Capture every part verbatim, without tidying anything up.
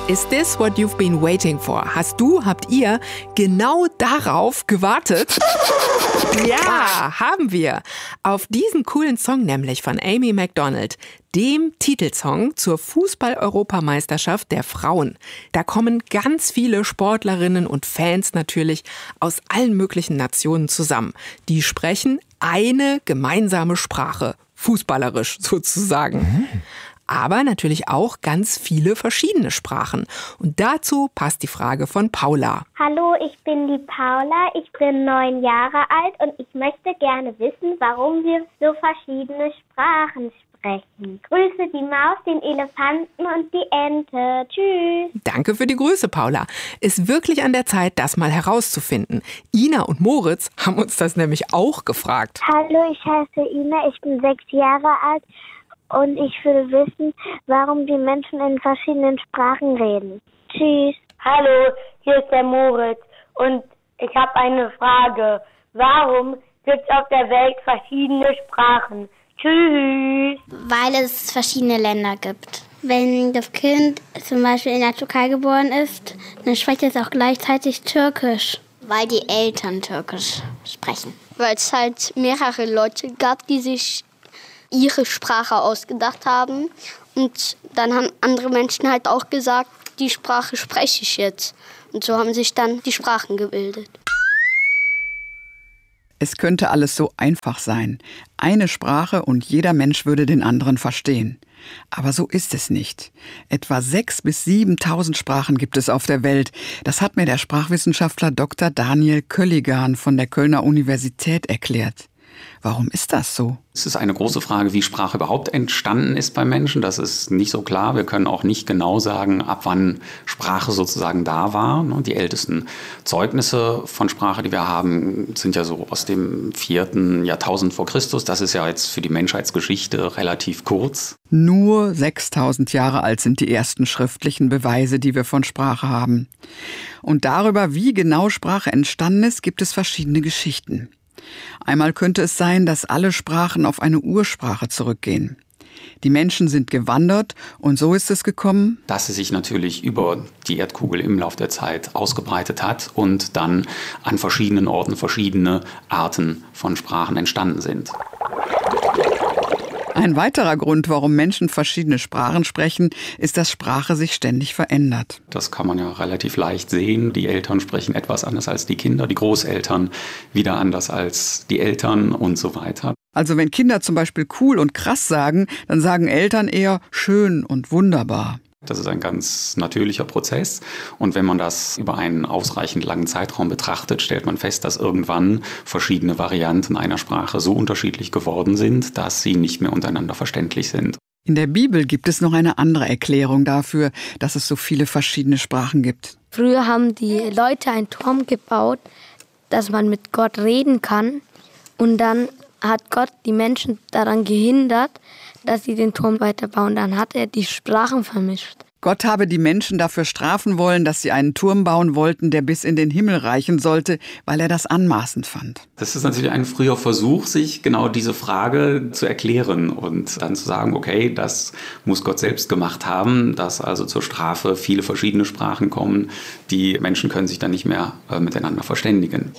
Is this what you've been waiting for? Hast du, habt ihr genau darauf gewartet? Ja, haben wir. Auf diesen coolen Song nämlich von Amy Macdonald, dem Titelsong zur Fußball-Europameisterschaft der Frauen. Da kommen ganz viele Sportlerinnen und Fans natürlich aus allen möglichen Nationen zusammen. Die sprechen eine gemeinsame Sprache, fußballerisch sozusagen. Mhm. Aber natürlich auch ganz viele verschiedene Sprachen. Und dazu passt die Frage von Paula. Hallo, ich bin die Paula, ich bin neun Jahre alt und ich möchte gerne wissen, warum wir so verschiedene Sprachen sprechen. Grüße die Maus, den Elefanten und die Ente. Tschüss. Danke für die Grüße, Paula. Ist wirklich an der Zeit, das mal herauszufinden. Ina und Moritz haben uns das nämlich auch gefragt. Hallo, ich heiße Ina, ich bin sechs Jahre alt. Und ich will wissen, warum die Menschen in verschiedenen Sprachen reden. Tschüss. Hallo, hier ist der Moritz und ich habe eine Frage. Warum gibt es auf der Welt verschiedene Sprachen? Tschüss. Weil es verschiedene Länder gibt. Wenn das Kind zum Beispiel in der Türkei geboren ist, dann spricht es auch gleichzeitig Türkisch. Weil die Eltern Türkisch sprechen. Weil es halt mehrere Leute gab, die sich ihre Sprache ausgedacht haben. Und dann haben andere Menschen halt auch gesagt, die Sprache spreche ich jetzt. Und so haben sich dann die Sprachen gebildet. Es könnte alles so einfach sein. Eine Sprache und jeder Mensch würde den anderen verstehen. Aber so ist es nicht. Etwa sechstausend bis siebentausend Sprachen gibt es auf der Welt. Das hat mir der Sprachwissenschaftler Doktor Daniel Kölligan von der Kölner Universität erklärt. Warum ist das so? Es ist eine große Frage, wie Sprache überhaupt entstanden ist beim Menschen. Das ist nicht so klar. Wir können auch nicht genau sagen, ab wann Sprache sozusagen da war. Die ältesten Zeugnisse von Sprache, die wir haben, sind ja so aus dem vierten Jahrtausend vor Christus. Das ist ja jetzt für die Menschheitsgeschichte relativ kurz. Nur sechstausend Jahre alt sind die ersten schriftlichen Beweise, die wir von Sprache haben. Und darüber, wie genau Sprache entstanden ist, gibt es verschiedene Geschichten. Einmal könnte es sein, dass alle Sprachen auf eine Ursprache zurückgehen. Die Menschen sind gewandert und so ist es gekommen, dass sie sich natürlich über die Erdkugel im Lauf der Zeit ausgebreitet hat und dann an verschiedenen Orten verschiedene Arten von Sprachen entstanden sind. Ein weiterer Grund, warum Menschen verschiedene Sprachen sprechen, ist, dass Sprache sich ständig verändert. Das kann man ja relativ leicht sehen. Die Eltern sprechen etwas anders als die Kinder, die Großeltern wieder anders als die Eltern und so weiter. Also wenn Kinder zum Beispiel cool und krass sagen, dann sagen Eltern eher schön und wunderbar. Das ist ein ganz natürlicher Prozess. Und wenn man das über einen ausreichend langen Zeitraum betrachtet, stellt man fest, dass irgendwann verschiedene Varianten einer Sprache so unterschiedlich geworden sind, dass sie nicht mehr untereinander verständlich sind. In der Bibel gibt es noch eine andere Erklärung dafür, dass es so viele verschiedene Sprachen gibt. Früher haben die Leute einen Turm gebaut, dass man mit Gott reden kann. Und dann hat Gott die Menschen daran gehindert, dass sie den Turm weiterbauen. Dann hat er die Sprachen vermischt. Gott habe die Menschen dafür strafen wollen, dass sie einen Turm bauen wollten, der bis in den Himmel reichen sollte, weil er das anmaßend fand. Das ist natürlich ein früher Versuch, sich genau diese Frage zu erklären und dann zu sagen, okay, das muss Gott selbst gemacht haben, dass also zur Strafe viele verschiedene Sprachen kommen. Die Menschen können sich dann nicht mehr äh, miteinander verständigen.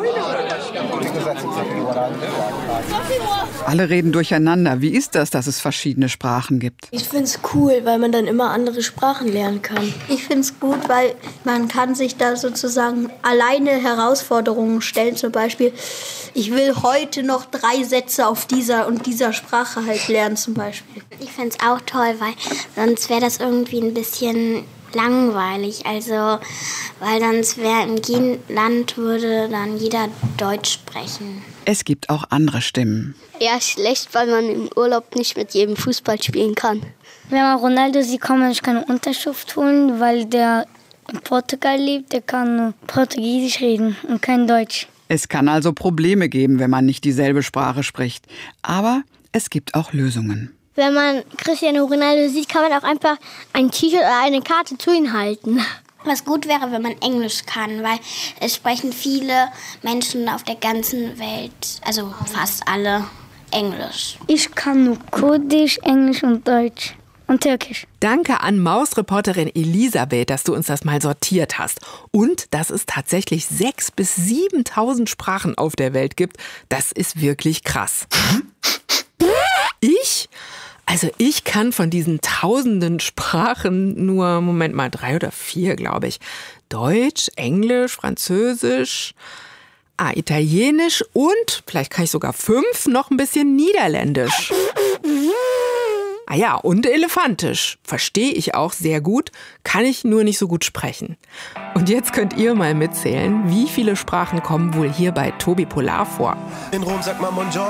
Alle reden durcheinander. Wie ist das, dass es verschiedene Sprachen gibt? Ich finde es cool, weil man dann immer andere Sprachen lernen kann. Ich finde es gut, weil man kann sich da sozusagen alleine Herausforderungen stellen. Zum Beispiel, ich will heute noch drei Sätze auf dieser und dieser Sprache halt lernen zum Beispiel. Ich finde es auch toll, weil sonst wäre das irgendwie ein bisschen langweilig. Also, weil sonst wäre in jedem Land würde dann jeder Deutsch sprechen. Es gibt auch andere Stimmen. Eher schlecht, weil man im Urlaub nicht mit jedem Fußball spielen kann. Wenn man Ronaldo sieht, kann man sich keine Unterschrift holen, weil der in Portugal lebt, der kann nur Portugiesisch reden und kein Deutsch. Es kann also Probleme geben, wenn man nicht dieselbe Sprache spricht. Aber es gibt auch Lösungen. Wenn man Cristiano Ronaldo sieht, kann man auch einfach ein T-Shirt oder eine Karte zu ihm halten. Was gut wäre, wenn man Englisch kann, weil es sprechen viele Menschen auf der ganzen Welt, also fast alle, Englisch. Ich kann nur Kurdisch, Englisch und Deutsch. und Türkisch. Danke an Mausreporterin Elisabeth, dass du uns das mal sortiert hast. Und dass es tatsächlich sechstausend bis siebentausend Sprachen auf der Welt gibt, das ist wirklich krass. Ich? Also ich kann von diesen tausenden Sprachen nur, Moment mal, drei oder vier, glaube ich. Deutsch, Englisch, Französisch, ah, Italienisch und, vielleicht kann ich sogar fünf, noch ein bisschen Niederländisch. Ah ja, und Elefantisch. Verstehe ich auch sehr gut, kann ich nur nicht so gut sprechen. Und jetzt könnt ihr mal mitzählen, wie viele Sprachen kommen wohl hier bei Tobi Polar vor. In Rom sagt man Buongiorno.